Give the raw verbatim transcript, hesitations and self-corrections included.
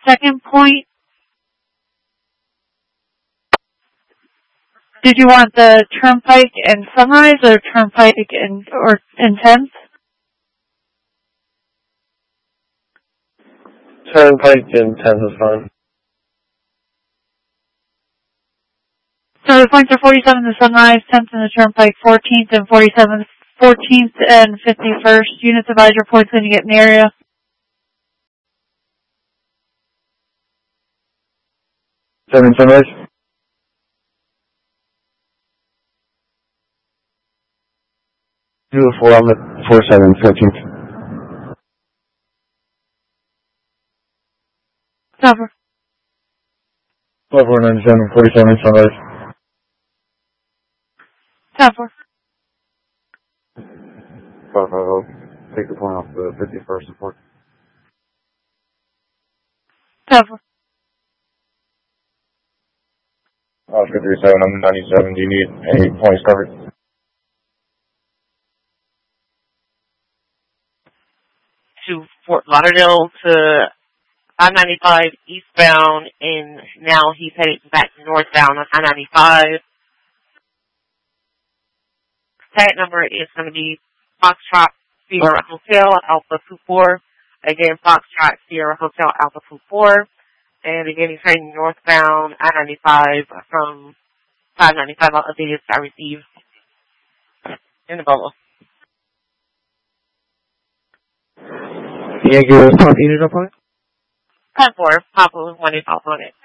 second point. Did you want the Turnpike and Sunrise or Turnpike and or and tenth? Turnpike and tenth is fine. So the points are forty-seventh and Sunrise, tenth and the Turnpike, fourteenth and forty-seventh, fourteenth and fifty-first. Units advise your points when you get in the area. Seven Sunrise. Two four on the four seven fourteenth. Cover. Twelve four ninety seven forty seven Sunrise. Cover. Five five zero. Take the point off the fifty first and fourth. Cover. Oscar three seven. I'm ninety seven. Do you need any points covered? To Fort Lauderdale to I ninety-five eastbound, and now he's headed back northbound on I ninety-five. Tag number is going to be Foxtrot Sierra Hotel Alpha two four. Again, Foxtrot Sierra Hotel Alpha two four. And again, he's heading northbound I ninety-five from five ninety-five. I'll update it I received in the bubble. Can you give us top unit up on it? ten four, Papa one eight five on it.